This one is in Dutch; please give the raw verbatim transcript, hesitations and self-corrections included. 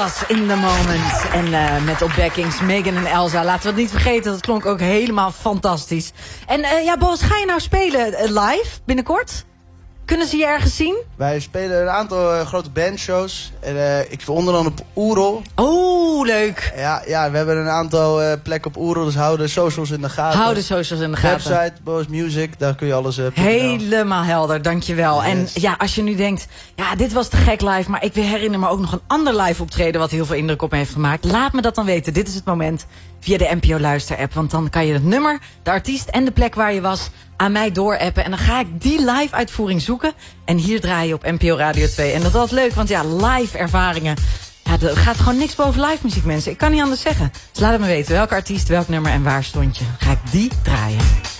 was In The Moment. En uh, met op backings Megan en Elsa. Laten we het niet vergeten, dat klonk ook helemaal fantastisch. En uh, ja, Boris, ga je nou spelen uh, live binnenkort? Kunnen ze je ergens zien? Wij spelen een aantal uh, grote bandshows. En, uh, ik onder andere op Oerol. Oh, leuk. Ja, ja, we hebben een aantal uh, plekken op Oerol, dus hou de socials in de gaten. Hou de socials in de gaten. Website, Boris Music, daar kun je alles... Uh, Helemaal helder, dankjewel. Yes. En ja, als je nu denkt, ja, dit was te gek live, maar ik herinner me ook nog een ander live optreden wat heel veel indruk op me heeft gemaakt. Laat me dat dan weten. Dit is het moment via de N P O Luister app. Want dan kan je het nummer, de artiest en de plek waar je was aan mij doorappen. En dan ga ik die live uitvoering zoeken. En hier draai je op N P O Radio twee. En dat was leuk, want ja, live ervaringen. Ja, er gaat gewoon niks boven live muziek, mensen. Ik kan niet anders zeggen. Dus laat het me weten welke artiest, welk nummer en waar stond je. Dan ga ik die draaien.